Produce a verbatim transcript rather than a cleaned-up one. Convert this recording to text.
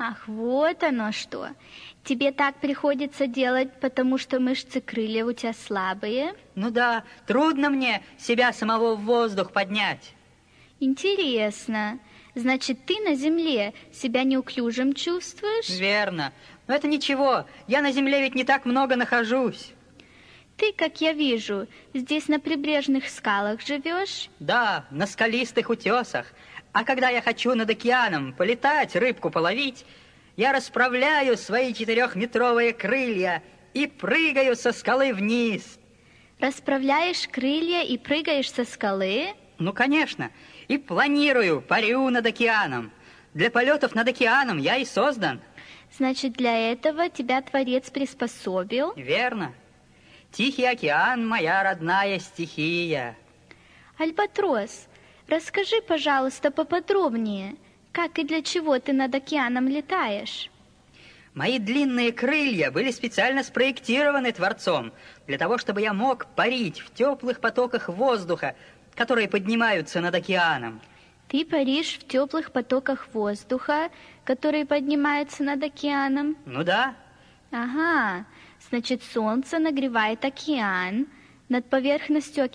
Ах, вот оно что. Тебе так приходится делать, потому что мышцы крыльев у тебя слабые? Ну да, трудно мне себя самого в воздух поднять. Интересно. Значит, ты на земле себя неуклюжим чувствуешь? Верно. Но это ничего. Я на земле ведь не так много нахожусь. Ты, как я вижу, здесь на прибрежных скалах живешь? Да, на скалистых утесах. А когда я хочу над океаном полетать, рыбку половить, я расправляю свои четырехметровые крылья и прыгаю со скалы вниз. Расправляешь крылья и прыгаешь со скалы? Ну, конечно. И планирую, парю над океаном. Для полетов над океаном я и создан. Значит, для этого тебя Творец приспособил? Верно. Тихий океан — моя родная стихия. Альбатрос, расскажи, пожалуйста, поподробнее, как и для чего ты над океаном летаешь? Мои длинные крылья были специально спроектированы Творцом для того, чтобы я мог парить в теплых потоках воздуха, которые поднимаются над океаном. Ты паришь в теплых потоках воздуха, которые поднимаются над океаном? Ну да. Ага, значит, солнце нагревает океан, над поверхностью океана